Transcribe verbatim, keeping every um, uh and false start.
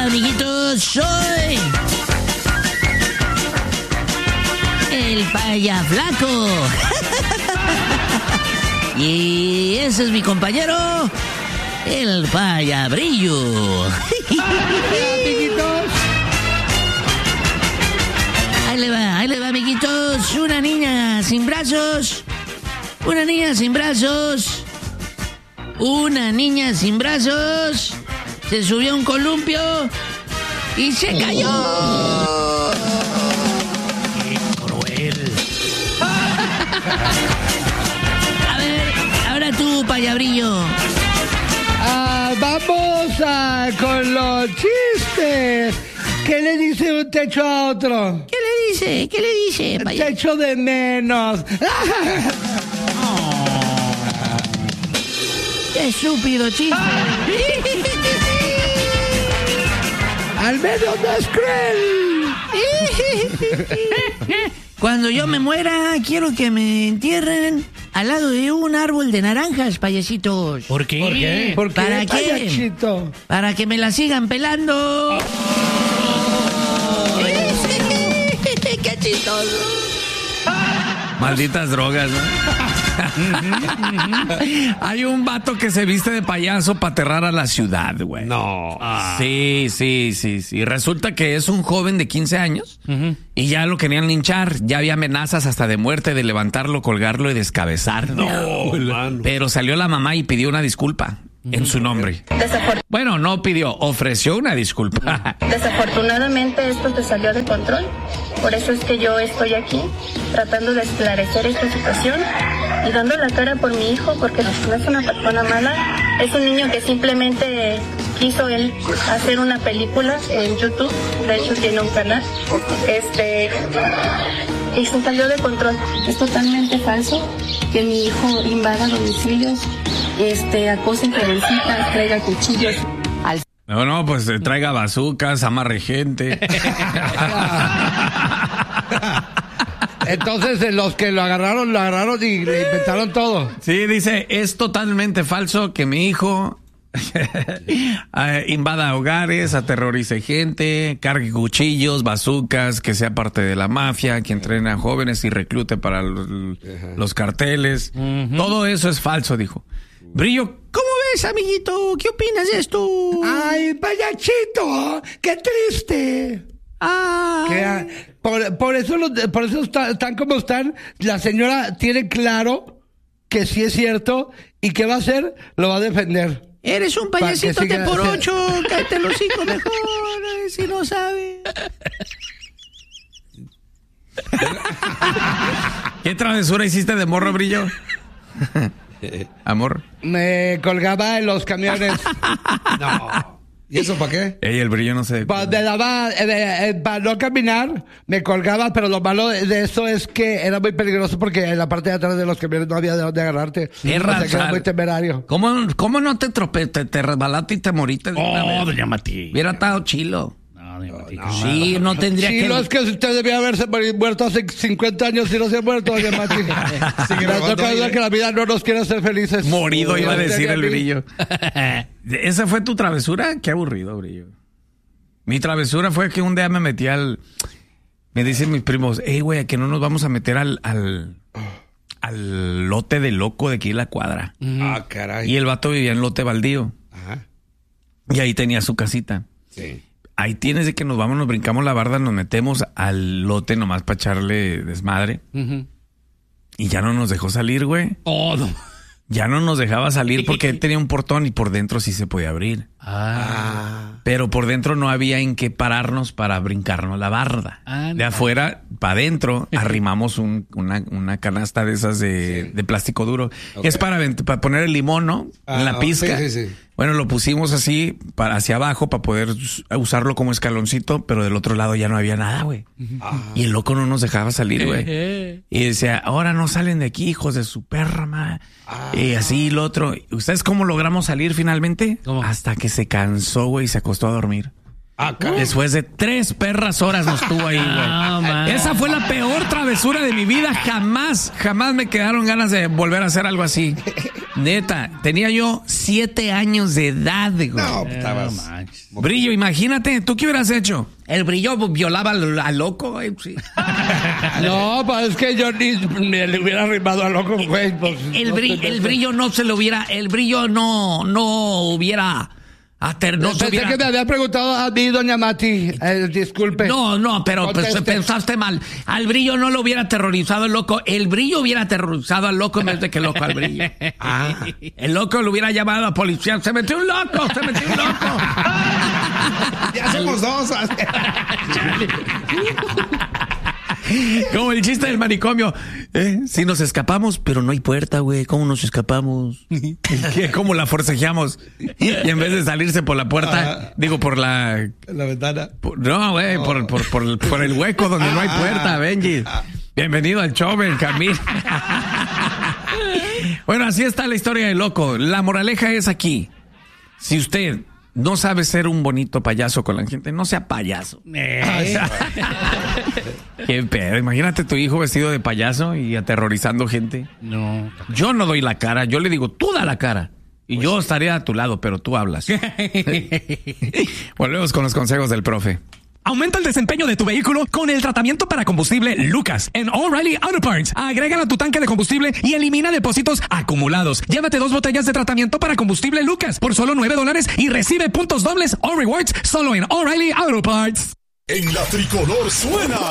va, amiguitos? Soy el Payaflaco. Y ese es mi compañero, el Payabrillo. Amiguitos. Ahí le va, ahí le va, amiguitos. Una niña sin brazos. Una niña sin brazos. Una niña sin brazos. Se subió a un columpio y se cayó. ¡Qué cruel! A ver, ahora tú, Payabrillo. Ah, vamos a, con los chistes. ¿Qué le dice un techo a otro? ¿Qué le dice? ¿Qué le dice, El Payabrillo? techo de menos. ¡Qué estúpido chiste! Al menos no es cruel. Cuando yo me muera, quiero que me entierren al lado de un árbol de naranjas, payasitos. ¿Por qué? ¿Por qué? ¿Por qué, ¿Para qué? payachito? Para que me la sigan pelando. ¡Qué chistoso! Malditas drogas, ¿no? Hay un vato que se viste de payaso para aterrar a la ciudad, güey. No. Ah. Sí, sí, sí, sí. Resulta que es un joven de quince años uh-huh. y ya lo querían linchar. Ya había amenazas hasta de muerte, de levantarlo, colgarlo y descabezarlo. No, pero salió la mamá y pidió una disculpa en su nombre. Desafor- bueno, no pidió, ofreció una disculpa. Desafortunadamente esto te salió de control. Por eso es que yo estoy aquí tratando de esclarecer esta situación y dando la cara por mi hijo, porque no es una persona mala, es un niño que simplemente quiso él hacer una película en YouTube, de hecho tiene un canal, este, y se salió de control. Es totalmente falso que mi hijo invada domicilios, este, acose jovencitas, traiga cuchillos. Al No, no, pues eh, traiga bazucas, amarre gente. Entonces, eh, los que lo agarraron, lo agarraron y le inventaron todo. Sí, dice, es totalmente falso que mi hijo eh, invada hogares, aterrorice gente, cargue cuchillos, bazucas, que sea parte de la mafia, que entrene a jóvenes y reclute para los, los carteles. Uh-huh. Todo eso es falso, dijo. Brillo, ¿cómo ves, amiguito? ¿Qué opinas de esto? ¡Ay, payachito! ¡Qué triste! Ah. Que, por, por eso, los, por eso está, están como están. La señora tiene claro que sí es cierto y que va a hacer, lo va a defender. Eres un payasito siga, te por se... ocho, cállate los hijos mejor, eh, si no sabes. ¿Qué travesura hiciste de morro, Brillo? Amor. Me colgaba en los camiones. No. ¿Y eso para qué? Ey, el Brillo no se... Para, daba, eh, eh, para no caminar, me colgaba, pero lo malo de eso es que era muy peligroso porque en la parte de atrás de los camiones no había de dónde agarrarte. Tierra, o sea, que era muy temerario. ¿Cómo, cómo no te trope, te, te resbalaste y te moriste? De una Oh, vez? doña Mati. Hubiera estado chilo. No, doña Mati. No, Sí, no tendría sí, que... no, es que usted debía haberse muerto hace cincuenta años y no se ha muerto, doña Mati. Sigue Me robando toca aire. que la vida no nos quiere hacer felices. Morido, iba a decir el Mí. Brillo. ¿Esa fue tu travesura? Qué aburrido, Brillo. Mi travesura fue que un día me metí al... Me dicen mis primos, hey, güey, que no nos vamos a meter al, al, al lote de loco de aquí en la cuadra. Ah, caray. Y el vato vivía en lote baldío. Ajá. Y ahí tenía su casita. Sí. Ahí tienes de que nos vamos, nos brincamos la barda, nos metemos al lote nomás para echarle desmadre. Uh-huh. Y ya no nos dejó salir, güey. Oh, no. Ya no nos dejaba salir porque él tenía un portón y por dentro sí se podía abrir. Ah. Pero por dentro no había en qué pararnos para brincarnos la barda. Ah, no. De afuera para adentro arrimamos un, una, una canasta de esas de, sí. de plástico duro. Okay. Es para, para poner el limón, ¿no? Ah, en la pizca. Sí, sí, sí. Bueno, lo pusimos así para hacia abajo para poder usarlo como escaloncito, pero del otro lado ya no había nada, güey. Ah. Y el loco no nos dejaba salir, güey. Y decía, ahora no salen de aquí, hijos de su perra, madre. Ah. Y así el otro. ¿Ustedes cómo logramos salir finalmente? ¿Cómo? Hasta que se cansó, güey, y se acostó a dormir. Ah, Después de tres perras horas nos tuvo ahí, güey. Ah, esa fue la peor travesura de mi vida. Jamás, jamás me quedaron ganas de volver a hacer algo así. Neta, tenía yo siete años de edad, güey. No, pues, estabas. Brillo, imagínate, ¿tú qué hubieras hecho? El Brillo violaba al, al loco, güey. Sí. No, pues es que yo ni me le hubiera arrimado a loco, güey. Pues, El, no brillo, estoy- el Brillo no se lo hubiera, el Brillo no, no hubiera, ater, no se Pensé hubiera. que me había preguntado a mí, doña Mati. Eh, disculpe. No, no, pero pues, Conteste. pensaste mal. Al Brillo no lo hubiera aterrorizado el loco. El Brillo hubiera aterrorizado al loco en vez de que el loco al Brillo. Ah. El loco lo hubiera llamado a la policía. Se metió un loco, se metió un loco. Ya somos dos. Como el chiste del manicomio. ¿Eh? Si nos escapamos, pero no hay puerta, güey. ¿Cómo nos escapamos? ¿Qué? ¿Cómo la forcejeamos? Y en vez de salirse por la puerta, Ah. digo, por la... La ventana. por- no, güey, por, por, por, por el hueco donde no hay puerta, Benji. Bienvenido al show, Benjamín. Bueno, así está la historia del loco. La moraleja es aquí. Si usted no sabe ser un bonito payaso con la gente, no sea payaso. Qué pedo. Imagínate tu hijo vestido de payaso y aterrorizando gente. No. Yo no doy la cara, yo le digo, tú da la cara. Y yo estaré a tu lado, pero tú hablas. Volvemos con los consejos del profe. Aumenta el desempeño de tu vehículo con el tratamiento para combustible Lucas en O'Reilly Auto Parts. Agrégalo a tu tanque de combustible y elimina depósitos acumulados. Llévate dos botellas de tratamiento para combustible Lucas por solo nueve dólares y recibe puntos dobles o rewards solo en O'Reilly Auto Parts. En la tricolor suena